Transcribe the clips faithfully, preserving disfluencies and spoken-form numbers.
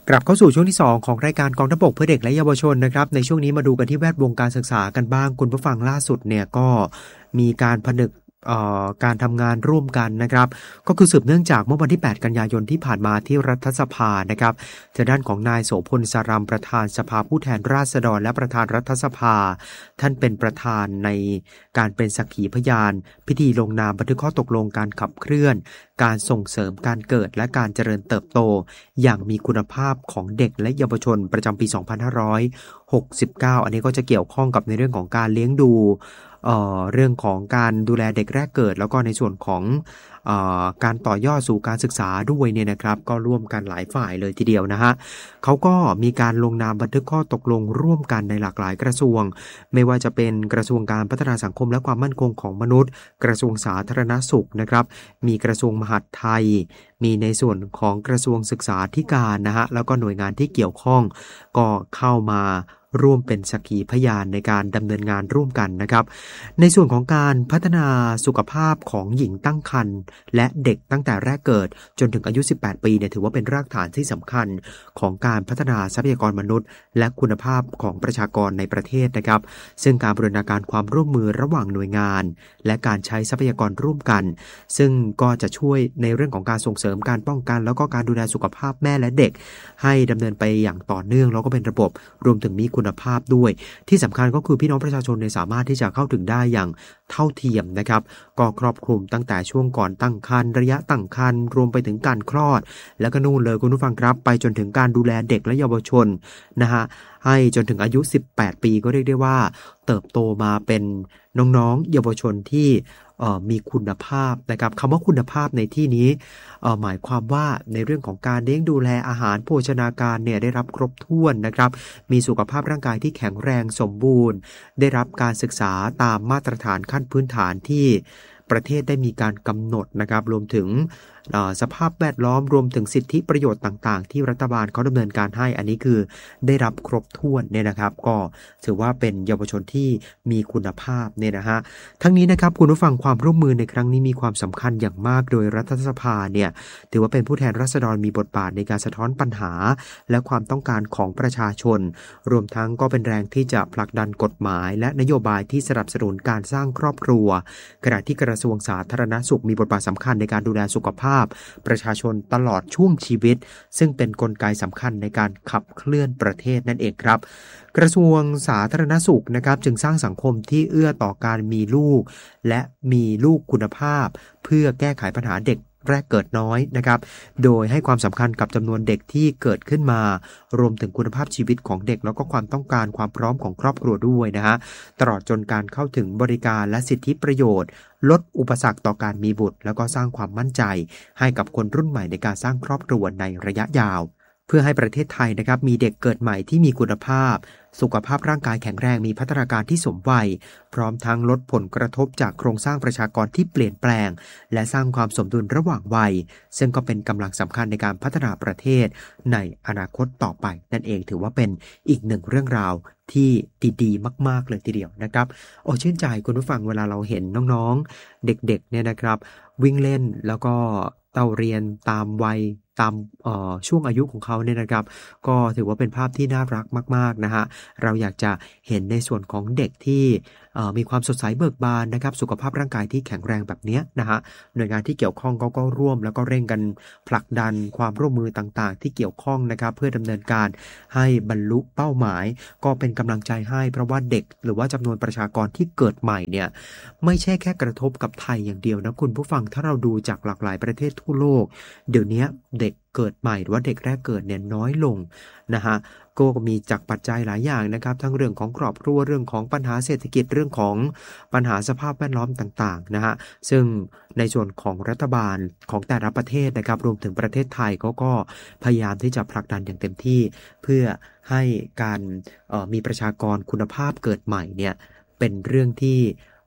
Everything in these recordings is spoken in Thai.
กลับเข้าสู่ช่วงที่สองของรายการกองทัพบกเพื่อเด็กและเยาวชนนะครับในช่วงนี้มาดูกันที่แวดวงการศึกษากันบ้างคุณผู้ฟังล่าสุดเนี่ยก็มีการผนึกการทำงานร่วมกันนะครับก็คือสืบเนื่องจากเมื่อวันที่แปดกันยายนที่ผ่านมาที่รัฐสภานะครับทางด้านของนายโสพลสารัมประธานสภาผู้แทนราษฎรและประธานรัฐสภาท่านเป็นประธานในการเป็นสักขีพยานพิธีลงนามบันทึกข้อตกลงการขับเคลื่อนการส่งเสริมการเกิดและการเจริญเติบโตอย่างมีคุณภาพของเด็กและเยาวชนประจำปีสองพันห้าร้อยหกสิบเก้าอันนี้ก็จะเกี่ยวข้องกับในเรื่องของการเลี้ยงดูเอ่อเรื่องของการดูแลเด็กแรกเกิดแล้วก็ในส่วนของเอ่อการต่อยอดสู่การศึกษาด้วยเนี่ยนะครับก็ร่วมกันหลายฝ่ายเลยทีเดียวนะฮะเขาก็มีการลงนามบันทึกข้อตกลงร่วมกันในหลากหลายกระทรวงไม่ว่าจะเป็นกระทรวงการพัฒนาสังคมและความมั่นคงของมนุษย์กระทรวงสาธารณสุขนะครับมีกระทรวงมหาดไทยมีในส่วนของกระทรวงศึกษาธิการนะฮะแล้วก็หน่วยงานที่เกี่ยวข้องก็เข้ามาร่วมเป็นสักขีพยานในการดำเนินงานร่วมกันนะครับในส่วนของการพัฒนาสุขภาพของหญิงตั้งครรภ์และเด็กตั้งแต่แรกเกิดจนถึงอายุสิบแปดปีเนี่ยถือว่าเป็นรากฐานที่สำคัญของการพัฒนาทรัพยากรมนุษย์และคุณภาพของประชากรในประเทศนะครับซึ่งการบูรณาการความร่วมมือระหว่างหน่วยงานและการใช้ทรัพยากรร่วมกันซึ่งก็จะช่วยในเรื่องของการส่งเสริมการป้องกันแล้วก็การดูแลสุขภาพแม่และเด็กให้ดำเนินไปอย่างต่อเนื่องแล้วก็เป็นระบบรวมถึงมีคุณภาพด้วยที่สำคัญก็คือพี่น้องประชาชนในสามารถที่จะเข้าถึงได้อย่างเท่าเทียมนะครับก็ครอบคลุมตั้งแต่ช่วงก่อนตั้งครรภ์ระยะตั้งครรภ์รวมไปถึงการคลอดแล้วก็นู่นเลยคุณผู้ฟังครับไปจนถึงการดูแลเด็กและเยาวชนนะฮะให้จนถึงอายุสิบแปดปีก็เรียกได้ว่าเติบโตมาเป็นน้องๆเยาวชนที่มีคุณภาพนะครับคำว่าคุณภาพในที่นี้หมายความว่าในเรื่องของการเลี้ยงดูแลอาหารโภชนาการเนี่ยได้รับครบถ้วนนะครับมีสุขภาพร่างกายที่แข็งแรงสมบูรณ์ได้รับการศึกษาตามมาตรฐานขั้นพื้นฐานที่ประเทศได้มีการกำหนดนะครับรวมถึงสภาพแวดล้อมรวมถึงสิทธิประโยชน์ต่างๆที่รัฐบาลเขาดำเนินการให้อันนี้คือได้รับครบถ้วนเนี่ยนะครับก็ถือว่าเป็นเยาวชนที่มีคุณภาพเนี่ยนะฮะทั้งนี้นะครับคุณผู้ฟังความร่วมมือในครั้งนี้มีความสำคัญอย่างมากโดยรัฐสภาเนี่ยถือว่าเป็นผู้แทนราษฎรมีบทบาทในการสะท้อนปัญหาและความต้องการของประชาชนรวมทั้งก็เป็นแรงที่จะผลักดันกฎหมายและนโยบายที่สนับสนุนการสร้างครอบครัวขณะที่กระทรวงสาธารณสุขมีบทบาทสำคัญในการดูแลสุขภาพประชาชนตลอดช่วงชีวิตซึ่งเป็นกลไกสำคัญในการขับเคลื่อนประเทศนั่นเองครับกระทรวงสาธารณสุขนะครับจึงสร้างสังคมที่เอื้อต่อการมีลูกและมีลูกคุณภาพเพื่อแก้ไขปัญหาเด็กแรกเกิดน้อยนะครับโดยให้ความสำคัญกับจำนวนเด็กที่เกิดขึ้นมารวมถึงคุณภาพชีวิตของเด็กแล้วก็ความต้องการความพร้อมของครอบครัวด้วยนะฮะตลอดจนการเข้าถึงบริการและสิทธิประโยชน์ลดอุปสรรคต่อการมีบุตรแล้วก็สร้างความมั่นใจให้กับคนรุ่นใหม่ในการสร้างครอบครัวในระยะยาวเพื่อให้ประเทศไทยนะครับมีเด็กเกิดใหม่ที่มีคุณภาพสุขภาพร่างกายแข็งแรงมีพัฒนาการที่สมวัยพร้อมทั้งลดผลกระทบจากโครงสร้างประชากรที่เปลี่ยนแปลงและสร้างความสมดุลระหว่างวัยซึ่งก็เป็นกำลังสำคัญในการพัฒนาประเทศในอนาคตต่อไปนั่นเองถือว่าเป็นอีกหนึ่งเรื่องราวที่ดีๆมากๆเลยทีเดียวนะครับโอ้ชื่นใจคุณผู้ฟังเวลาเราเห็นน้องๆเด็กๆเนี่ยนะครับวิ่งเล่นแล้วก็เต่าเรียนตามวัยตามช่วงอายุของเขาเนี่ยนะครับก็ถือว่าเป็นภาพที่น่ารักมากๆนะฮะเราอยากจะเห็นในส่วนของเด็กที่มีความสดใสเบิกบานนะครับสุขภาพร่างกายที่แข็งแรงแบบนี้นะฮะหน่วยงานที่เกี่ยวข้องก็ก็ร่วมแล้วก็เร่งกันผลักดันความร่วมมือต่างๆที่เกี่ยวข้องนะครับเพื่อดำเนินการให้บรรลุเป้าหมายก็เป็นกำลังใจให้เพราะว่าเด็กหรือว่าจำนวนประชากรที่เกิดใหม่เนี่ยไม่ใช่แค่กระทบกับไทยอย่างเดียวนะคุณผู้ฟังถ้าเราดูจากหลากหลายประเทศทั่วโลกเดี๋ยวนี้เด็กเกิดใหม่หรือว่าเด็กแรกเกิดเนี่ยน้อยลงนะฮะก็มีจากปัจจัยหลายอย่างนะครับทั้งเรื่องของครอบครัวเรื่องของปัญหาเศรษฐกิจเรื่องของปัญหาสภาพแวดล้อมต่างๆนะฮะซึ่งในส่วนของรัฐบาลของแต่ละประเทศนะครับรวมถึงประเทศไทยเขาก็พยายามที่จะผลักดันอย่างเต็มที่เพื่อให้การมีประชากรคุณภาพเกิดใหม่เนี่ยเป็นเรื่องที่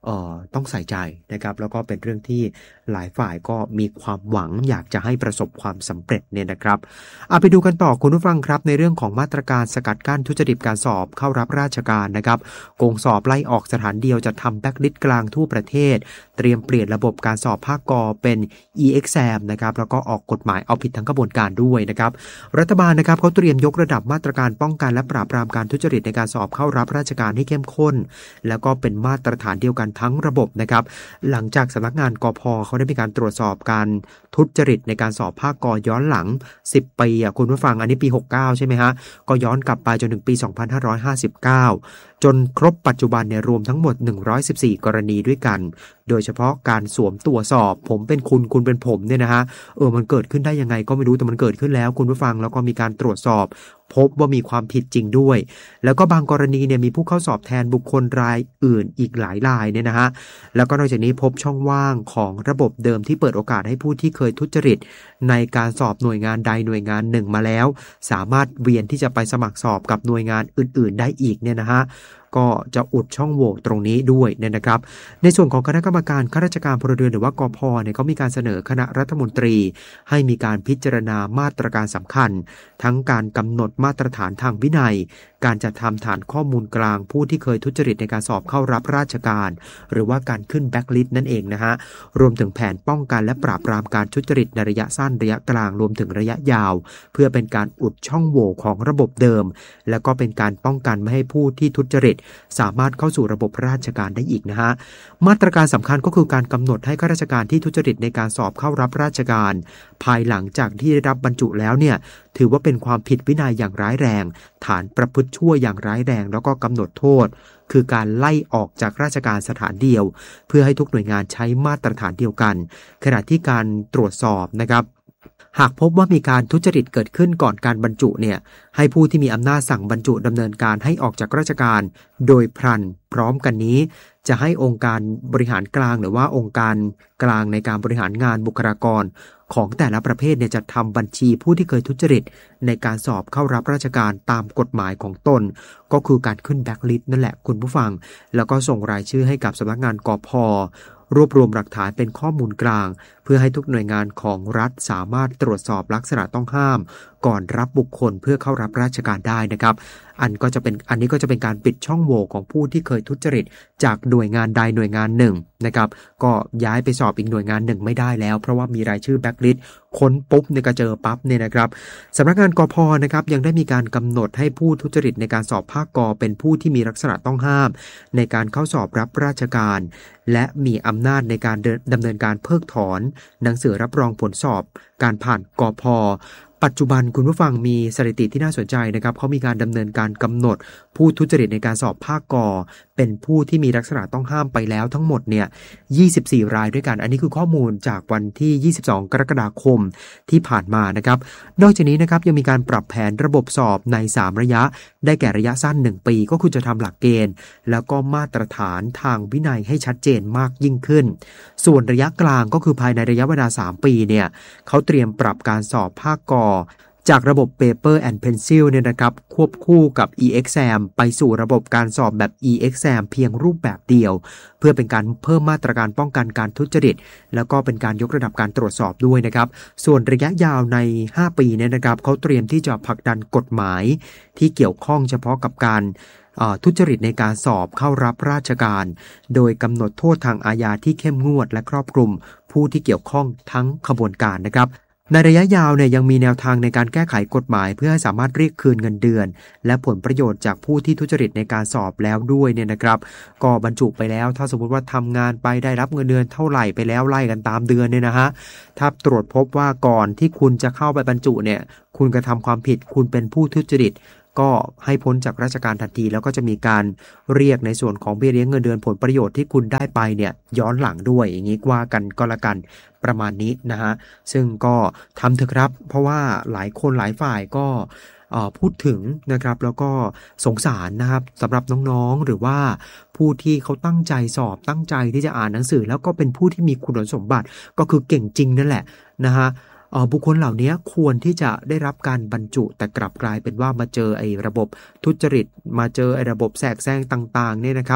เอ่อต้องใส่ใจนะครับแล้วก็เป็นเรื่องที่หลายฝ่ายก็มีความหวังอยากจะให้ประสบความสำเร็จเนี่ยนะครับเอาไปดูกันต่อคุณผู้ฟังครับในเรื่องของมาตรการสกัดกั้นทุจริตการสอบเข้ารับราชการนะครับโกงสอบไล่ออกสถานเดียวจะทำแบ็คลิสต์กลางทั่วประเทศเตรียมเปลี่ยนระบบการสอบภาคกเป็น e-exam นะครับแล้วก็ออกกฎหมายเอาผิดทั้งกระบวนการด้วยนะครับรัฐบาลนะครับเขาเตรียมยกระดับมาตรการป้องกันและปราบปรามการทุจริตในการสอบเข้ารับราชการให้เข้มข้นแล้วก็เป็นมาตรฐานเดียวกันทั้งระบบนะครับหลังจากสำนักงานกพ.เขาได้มีการตรวจสอบการทุจริตในการสอบภาคกย้อนหลังสิบปีอ่ะคุณผู้ฟังอันนี้ปีหกสิบเก้าใช่ไหมฮะก็ย้อนกลับไปจนถึงปีสองพันห้าร้อยห้าสิบเก้าจนครบปัจจุบันเนี่ยรวมทั้งหมดหนึ่งร้อยสิบสี่กรณีด้วยกันโดยเฉพาะการสวมตัวสอบผมเป็นคุณคุณเป็นผมเนี่ยนะฮะเออมันเกิดขึ้นได้ยังไงก็ไม่รู้แต่มันเกิดขึ้นแล้วคุณผู้ฟังแล้วก็มีการตรวจสอบพบว่ามีความผิดจริงด้วยแล้วก็บางกรณีเนี่ยมีผู้เข้าสอบแทนบุคคลรายอื่นอีกหลายรายเนี่ยนะฮะแล้วก็นอกจากนี้พบช่องว่างของระบบเดิมที่เปิดโอกาสให้ผู้ที่เคยทุจริตในการสอบหน่วยงานใดหน่วยงานหนึ่งมาแล้วสามารถเวียนที่จะไปสมัครสอบกับหน่วยงานอื่นๆได้อีกเนี่ยนะฮะก็จะอุดช่องโหว่ตรงนี้ด้วยเนี่ยนะครับในส่วนของคณะกรรมการข้าราชการพลเรือนหรือว่ากพ.เนี่ยเขามีการเสนอคณะรัฐมนตรีให้มีการพิจารณามาตรการสำคัญทั้งการกำหนดมาตรฐานทางวินัยการจัดทำฐานข้อมูลกลางผู้ที่เคยทุจริตในการสอบเข้ารับราชการหรือว่าการขึ้นแบ็คลิสต์นั่นเองนะฮะรวมถึงแผนป้องกันและปราบปรามการทุจริตในระยะสั้นระยะกลางรวมถึงระยะยาวเพื่อเป็นการอุดช่องโหว่ของระบบเดิมแล้วก็เป็นการป้องกันไม่ให้ผู้ที่ทุจริตสามารถเข้าสู่ระบบราชการได้อีกนะฮะมาตรการสำคัญก็คือการกำหนดให้ข้าราชการที่ทุจริตในการสอบเข้ารับราชการภายหลังจากที่ได้รับบรรจุแล้วเนี่ยถือว่าเป็นความผิดวินัยอย่างร้ายแรงฐานประพฤติชั่วอย่างร้ายแรงแล้วก็กำหนดโทษคือการไล่ออกจากราชการสถานเดียวเพื่อให้ทุกหน่วยงานใช้มาตรฐานเดียวกันขณะที่การตรวจสอบนะครับหากพบว่ามีการทุจริตเกิดขึ้นก่อนการบรรจุเนี่ยให้ผู้ที่มีอำนาจสั่งบรรจุดำเนินการให้ออกจากราชการโดยพลันพร้อมกันนี้จะให้องค์การบริหารกลางหรือว่าองค์การกลางในการบริหารงานบุคลากรของแต่ละประเภทเนี่ยจะทำบัญชีผู้ที่เคยทุจริตในการสอบเข้ารับราชการตามกฎหมายของตนก็คือการขึ้นแบ็คลิสต์นั่นแหละคุณผู้ฟังแล้วก็ส่งรายชื่อให้กับสำนักงานกพ.รวบรวมหลักฐานเป็นข้อมูลกลางเพื่อให้ทุกหน่วยงานของรัฐสามารถตรวจสอบลักษณะต้องห้ามก่อนรับบุคคลเพื่อเข้ารับราชการได้นะครับอันก็จะเป็นอันนี้ก็จะเป็นการปิดช่องโหว่ของผู้ที่เคยทุจริตจากหน่วยงานใดหน่วยงานหนึ่งนะครับก็ย้ายไปสอบอีกหน่วยงานหนึ่งไม่ได้แล้วเพราะว่ามีรายชื่อแบ็คลิสต์ค้นปุ๊บเนี่ยก็เจอปั๊บเนี่ยนะครับสำนักงานกพ.นะครับยังได้มีการกำหนดให้ผู้ทุจริตในการสอบภาคกเป็นผู้ที่มีลักษณะต้องห้ามในการเข้าสอบรับราชการและมีอำนาจในการดำเนินการเพิกถอนหนังสือรับรองผลสอบการผ่านกพ.ปัจจุบันคุณผู้ฟังมีสถิติที่น่าสนใจนะครับเขามีการดำเนินการกำหนดผู้ทุจริตในการสอบภาคกเป็นผู้ที่มีลักษณะต้องห้ามไปแล้วทั้งหมดเนี่ยยี่สิบสี่รายด้วยกันอันนี้คือข้อมูลจากวันที่ยี่สิบสองกรกฎาคมที่ผ่านมานะครับนอกจากนี้นะครับยังมีการปรับแผนระบบสอบในสามระยะได้แก่ระยะสั้นหนึ่งปีก็คือจะทำหลักเกณฑ์แล้วก็มาตรฐานทางวินัยให้ชัดเจนมากยิ่งขึ้นส่วนระยะกลางก็คือภายในระยะเวลาสามปีเนี่ยเขาเตรียมปรับการสอบภาคกจากระบบ Paper and Pencil เนี่ยนะครับควบคู่กับ e-exam ไปสู่ระบบการสอบแบบ e-exam เพียงรูปแบบเดียวเพื่อเป็นการเพิ่มมาตรการป้องกันการทุจริตแล้วก็เป็นการยกระดับการตรวจสอบด้วยนะครับส่วนระยะยาวในห้าปีเนี่ยนะครับเขาเตรียมที่จะผลักดันกฎหมายที่เกี่ยวข้องเฉพาะกับการทุจริตในการสอบเข้ารับราชการโดยกำหนดโทษทางอาญาที่เข้มงวดและครอบคลุมผู้ที่เกี่ยวข้องทั้งขบวนการนะครับในระยะยาวเนี่ยยังมีแนวทางในการแก้ไขกฎหมายเพื่อให้สามารถเรียกคืนเงินเดือนและผลประโยชน์จากผู้ที่ทุจริตในการสอบแล้วด้วยเนี่ยนะครับก็บรรจุไปแล้วถ้าสมมติว่าทำงานไปได้รับเงินเดือนเท่าไหร่ไปแล้วไล่กันตามเดือนเนี่ยนะฮะถ้าตรวจพบว่าก่อนที่คุณจะเข้าไปบรรจุเนี่ยคุณกระทำความผิดคุณเป็นผู้ทุจริตก็ให้พ้นจากราชการทันทีแล้วก็จะมีการเรียกในส่วนของเบี้ยเลี้ยงเงินเดือนผลประโยชน์ที่คุณได้ไปเนี่ยย้อนหลังด้วยอย่างนี้ว่ากันก็แล้วกันประมาณนี้นะฮะซึ่งก็ทำเถอะครับเพราะว่าหลายคนหลายฝ่ายก็พูดถึงนะครับแล้วก็สงสารนะครับสำหรับน้องๆหรือว่าผู้ที่เขาตั้งใจสอบตั้งใจที่จะอ่านหนังสือแล้วก็เป็นผู้ที่มีคุณสมบัติก็คือเก่งจริงนั่นแหละนะฮะบุคคลเหล่านี้ควรที่จะได้รับการบรรจุแต่กลับกลายเป็นว่ามาเจอไอ้ระบบทุจริตมาเจอไอ้ระบบแทรกแซงต่างๆเนี่ยนะครับ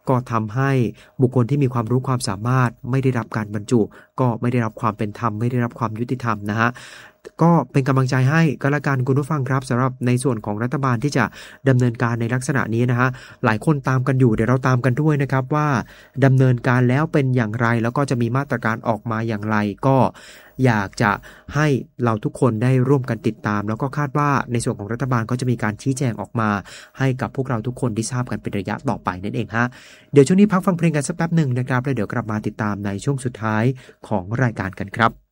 ก็ทำให้บุคคลที่มีความรู้ความสามารถไม่ได้รับการบรรจุก็ไม่ได้รับความเป็นธรรมไม่ได้รับความยุติธรรมนะฮะก็เป็นกำลังใจให้ก็แล้วกันคุณผู้ฟังครับสำหรับในส่วนของรัฐบาลที่จะดำเนินการในลักษณะนี้นะฮะหลายคนตามกันอยู่เดี๋ยวเราตามกันด้วยนะครับว่าดำเนินการแล้วเป็นอย่างไรแล้วก็จะมีมาตรการออกมาอย่างไรก็อยากจะให้เราทุกคนได้ร่วมกันติดตามแล้วก็คาดว่าในส่วนของรัฐบาลก็จะมีการชี้แจงออกมาให้กับพวกเราทุกคนที่ทราบกันเป็นระยะต่อไปนั่นเองฮะเดี๋ยวช่วงนี้พักฟังเพลงกันสักแป๊บหนึ่งนะครับแล้วเดี๋ยวกลับมาติดตามในช่วงสุดท้ายของรายการกันครับ